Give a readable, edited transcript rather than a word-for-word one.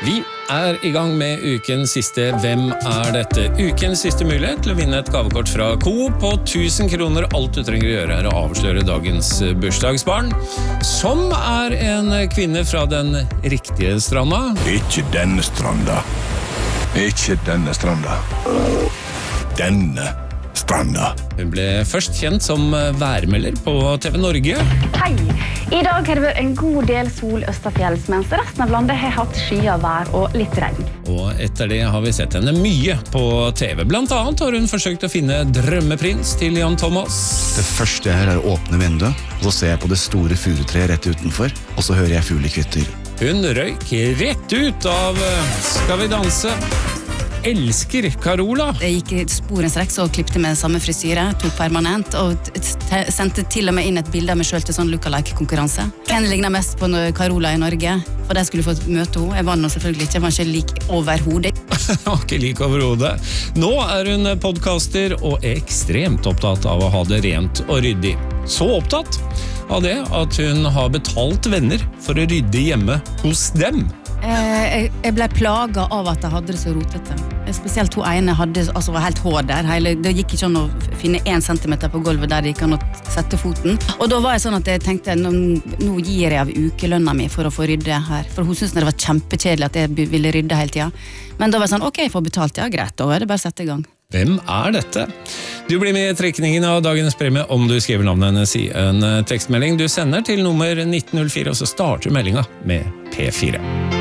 Vi I gang med ukens siste Hvem dette? Ukens siste mulighet til å vinne et gavekort fra Coop på 1000 kroner. Alt du trenger å gjøre å avsløre dagens bursdagsbarn, som en kvinne fra den riktige stranda. Ikke denne stranda. Ikke denne stranda. Denne stranda. Hun ble først kjent som værmelder på TV Norge. Hei! I dag har det vært en god del sol østafjells, mens resten av landet har hatt skyet vær og litt regn. Og etter det har vi sett henne mye på TV. Blant annet har hun forsøkt å finne drømmeprins til Jan Thomas. Det første jeg gjør å åpne vinduet, og så ser jeg på det store furutreet rett utenfor, og så hører jeg fuglekvitter. Hun røyk rett ut av Skal vi danse? Elsker Carola. Jeg gikk I sporenstreks og klippte med samme frisyre, tok permanent, og sendte til og med inn et bilde av meg selv til sånn lookalike-konkurranse. Hvem ligner mest på Carola I Norge? For der skulle få møte henne. Jeg var nå selvfølgelig ikke, jeg var ikke lik overhodet. Ikke lik overhodet. Nå hun podcaster og ekstremt opptatt av å ha det rent og ryddig. Så opptatt av det at hun har betalt venner for å rydde hjemme hos dem. Jeg ble plaget av at jeg hadde det så rotete. Spesielt to ene var helt hår der. Det gikk ikke an å finne 1 centimeter på gulvet der det gikk an å sette foten. Og da var jeg sånn at jeg tenkte, nå gir jeg av ukelønna mi for å få rydde her. For hun syntes det var kjempekjedelig at jeg ville rydde hele tiden. Men da var jeg sånn, ok, jeg får betalt, ja greit, da det bare å sette I gang. Hvem dette? Du blir med I trekningen av dagens premie om du skriver navnet hennes I en tekstmelding. Du sender til nummer 1904, og så starter meldinga med P4.